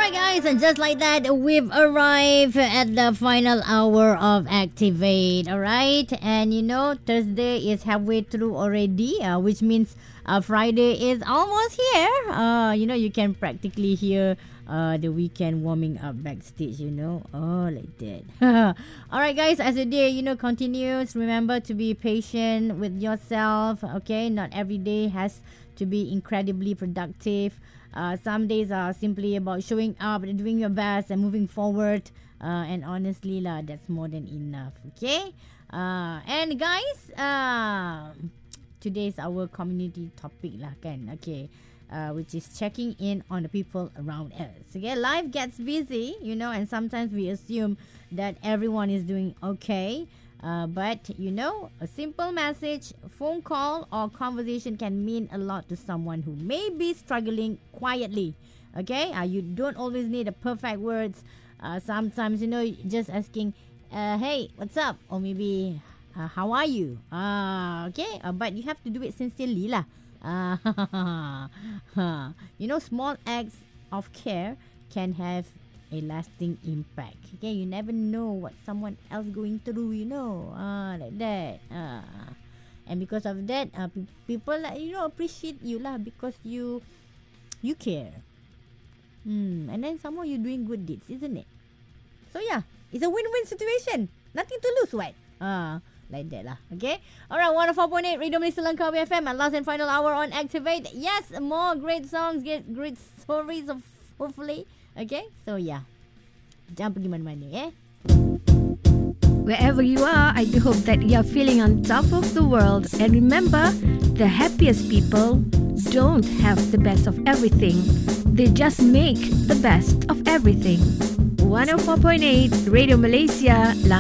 Alright guys, and just like that, we've arrived at the final hour of Activate. Alright, and you know, Thursday is halfway through already, which means Friday is almost here. You know, you can practically hear the weekend warming up backstage, you know. Oh, like that. Alright guys, as the day, you know, continues, remember to be patient with yourself. Okay, not every day has to be incredibly productive. Some days are simply about showing up, doing your best, and moving forward. And honestly, lah, that's more than enough. Okay. And guys, today's our community topic lah, kan? Okay. Which is checking in on the people around us. Okay, life gets busy, you know, and sometimes we assume that everyone is doing okay. But you know, a simple message, phone call, or conversation can mean a lot to someone who may be struggling quietly. Okay, you don't always need the perfect words. Sometimes, you know, just asking, "Hey, what's up?" or maybe, "How are you?" Okay, but you have to do it sincerely, lah. You know, small acts of care can have a lasting impact. Okay, you never know what someone else going through, you know, like that. And because of that, people, you know, appreciate you lah, because you care. And then somehow you're doing good deeds, isn't it? So yeah, it's a win-win situation. Nothing to lose, right? Like that lah. Okay. Alright, 104.8 Radio Malaysia Langkawi FM, and last and final hour on Activate. Yes, more great songs, great stories of hopefully. Okay, so yeah, jangan pergi mana-mana, eh? Wherever you are, I do hope that you're feeling on top of the world. And remember, the happiest people don't have the best of everything. They just make the best of everything. 104.8 Radio Malaysia